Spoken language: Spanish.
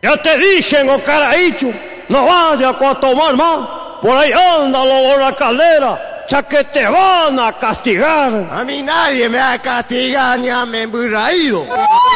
Ya te dije, Ocaraícho, no vayas a tomar más. Por ahí anda lo la caldera, ya que te van a castigar. A mí nadie me va a castigar ni a me emburraído.